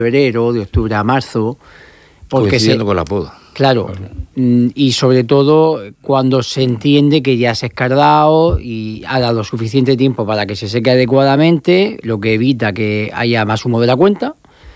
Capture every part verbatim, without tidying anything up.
febrero, de octubre a marzo, porque coincidiendo se, con la poda. Claro, y sobre todo cuando se entiende que ya se ha escardado y ha dado suficiente tiempo para que se seque adecuadamente, lo que evita que haya más humo de la cuenta,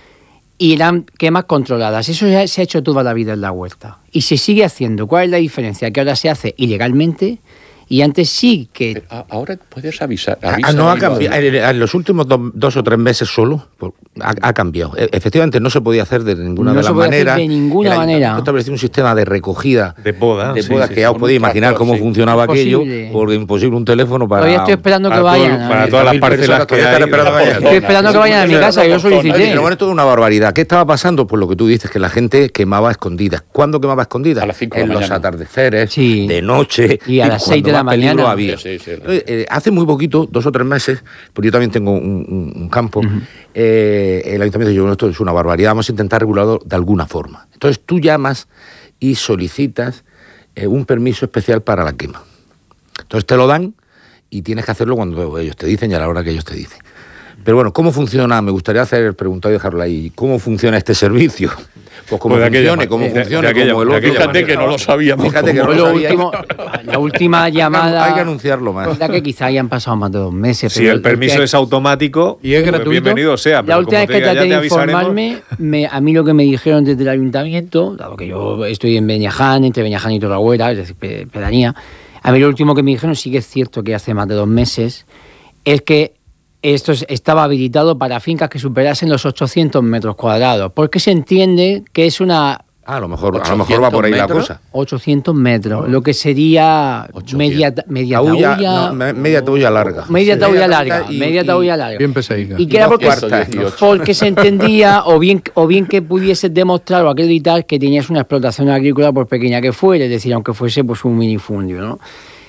y eran quemas controladas. Eso ya se ha hecho toda la vida en la huerta y se sigue haciendo. ¿Cuál es la diferencia? Que ahora se hace ilegalmente y antes sí que... Pero ahora puedes avisar. Ah, no ha cambiado. En los últimos do, dos o tres meses solo pues, ha, ha cambiado. E- efectivamente no se podía hacer de ninguna no de las se puede maneras. hacer de ninguna El manera. estableció un sistema de recogida de poda, de sí, poda sí, que sí, ya os podéis imaginar tractor, cómo sí. funcionaba Imposible. aquello, porque imposible un teléfono para... Todavía estoy esperando que para vayan. todo- para ¿eh? todas las mil parcelas personas que todavía hay. están esperando que vayan. Estoy esperando que vayan a mi casa, yo solicité. Pero bueno, esto es una barbaridad. ¿Qué estaba pasando? Pues lo que tú dices, que la gente quemaba a escondidas. ¿Cuándo quemaba a escondidas? A las cinco de en la los mañana. atardeceres, Sí. de noche. Y a las cuando seis de la más peligro mañana. había. Sí, sí, sí. Entonces, eh, hace muy poquito, dos o tres meses, porque yo también tengo un, un- un campo, uh-huh. eh, el ayuntamiento dijo, bueno, esto es una barbaridad, vamos a intentar regularlo de alguna forma. Entonces tú llamas y solicitas eh, un permiso especial para la quema. Entonces te lo dan y tienes que hacerlo cuando ellos te dicen y a la hora que ellos te dicen. Pero bueno, ¿cómo funciona? Me gustaría hacer el preguntado y dejarlo ahí. ¿Cómo funciona este servicio? Pues como Pues de funcione, aquella- como de- de funcione, aquella- como el de otro. aquella Fíjate que no lo sabíamos. Fíjate que no Fue lo lo sabía. último, la última llamada... Hay que anunciarlo más. Es verdad que quizá hayan pasado más de dos meses. Si pero el permiso que- es automático y es pues gratuito, bienvenido sea. La Pero última vez como que te diga, traté ya de te avisaremos. informarme, me, a mí lo que me dijeron desde el ayuntamiento, dado que yo estoy en Beñaján, entre Beñaján y Torragüera, es decir, pe- pedanía, a mí lo último que me dijeron, sí que es cierto que hace más de dos meses, es que esto es- estaba habilitado para fincas que superasen los ochocientos metros cuadrados, porque se entiende que es una... Ah, a lo mejor, a lo mejor va por ahí la metros. cosa. ochocientos metros, lo que sería ochocientos. media, media Taulla, taulla, no, me- media taulla larga. media Sí. taulla larga, y- media y- taulla larga. bien pesadica. Y que era dos porque, cuartas, dieciocho. porque se entendía, o bien, o bien que pudieses demostrar o acreditar que tenías una explotación agrícola por pequeña que fuera, es decir, aunque fuese pues un minifundio, ¿no?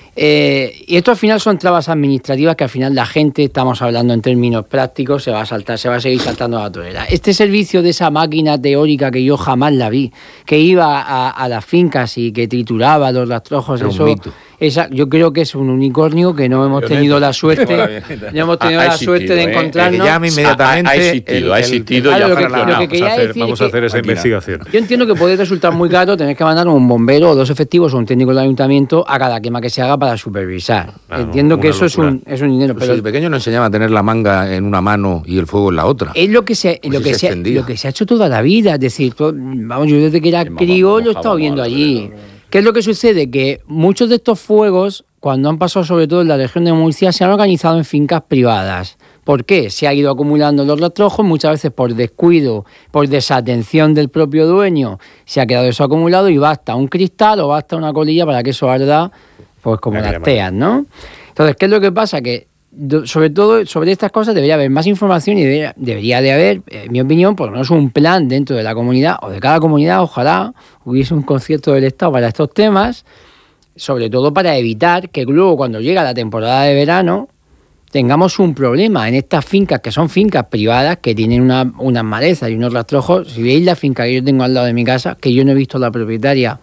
Eh, y esto al final son trabas administrativas que al final la gente, estamos hablando en términos prácticos, se va a saltar, se va a seguir saltando a la torera. Este servicio de esa máquina teórica que yo jamás la vi, que iba a, a las fincas y que trituraba los rastrojos, Era un eso, mito. esa, yo creo que es un unicornio que no hemos tenido la suerte, no hemos tenido Ha- ha la suerte de existido, ¿eh? encontrarnos. Que llame inmediatamente. Ha- ha existido, ha existido Claro, y ha lo que- funcionado. lo que quería Vamos a hacer, decir vamos es a que- hacer esa investigación. Yo entiendo que puede resultar muy caro tener que mandar un bombero o dos efectivos o un técnico del ayuntamiento a cada quema que se haga para supervisar. Claro, Entiendo que una eso es un, locura. es un dinero, Pues pero si de pequeño nos enseñaba a tener la manga en una mano y el fuego en la otra. es lo que se, Pues lo, sí que se se, extendía. lo que se ha hecho toda la vida. Es decir, to- vamos, yo desde que era Quemamos, crío lo he mojábamos estado viendo a la allí. ¿Qué es lo que sucede? Que muchos de estos fuegos, cuando han pasado sobre todo en la región de Murcia, se han organizado en fincas privadas. ¿Por qué? Se ha ido acumulando los rastrojos, muchas veces por descuido, por desatención del propio dueño, se ha quedado eso acumulado y basta un cristal o basta una colilla para que eso arda, pues como Aquella las teas, ¿no? Entonces, ¿qué es lo que pasa? Que do- sobre todo sobre estas cosas debería haber más información y debería, debería de haber, en mi opinión, por lo menos un plan dentro de la comunidad o de cada comunidad, ojalá hubiese un concierto del Estado para estos temas, sobre todo para evitar que luego cuando llega la temporada de verano tengamos un problema en estas fincas que son fincas privadas que tienen una, unas malezas y unos rastrojos. Si veis la finca que yo tengo al lado de mi casa, que yo no he visto la propietaria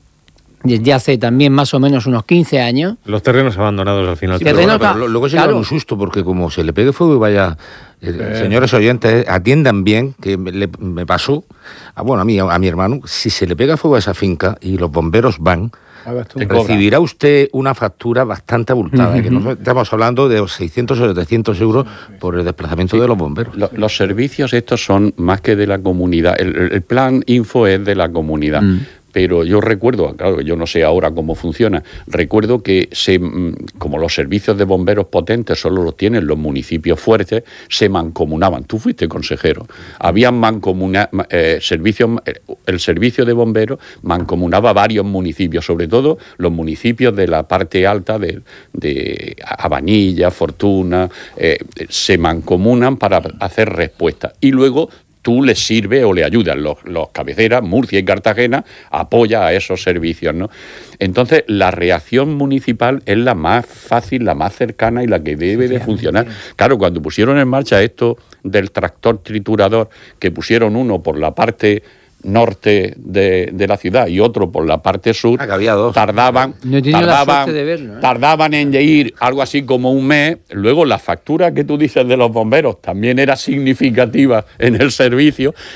desde hace también más o menos unos quince años. Los terrenos abandonados al final. Sí, Terreno pero, bueno, está- pero lo- luego se claro. lleva un susto porque como se le pegue fuego y vaya... eh, señores oyentes, atiendan bien, que me, le- me pasó, a, bueno, a mí, a, a mi hermano, si se le pega fuego a esa finca y los bomberos van, Hagas tú. Te cobra. recibirá usted una factura bastante abultada, que no estamos hablando de seiscientos o setecientos euros por el desplazamiento de los bomberos. Lo- los servicios estos son más que de la comunidad. El, el- el plan Info es de la comunidad. Mm. Pero yo recuerdo, claro, yo no sé ahora cómo funciona, recuerdo que se, mm, como los servicios de bomberos potentes solo los tienen los municipios fuertes, se mancomunaban. Tú fuiste consejero. Había mancomunados, eh, servicios, eh, el servicio de bomberos mancomunaba varios municipios, sobre todo los municipios de la parte alta de, de Abanilla, Fortuna, eh, se mancomunan para hacer respuesta. Y luego tú les sirve o le ayudas. Los, los cabeceras, Murcia y Cartagena, apoya a esos servicios, ¿no? Entonces, la reacción municipal es la más fácil, la más cercana y la que debe de funcionar. Claro, cuando pusieron en marcha esto del tractor triturador, que pusieron uno por la parte norte de, de la ciudad y otro por la parte sur, Ah, que había dos. tardaban, No he tenido la tardaban, suerte de verlo, ¿eh? tardaban en ir algo así como un mes. Luego la factura que tú dices de los bomberos también era significativa en el servicio,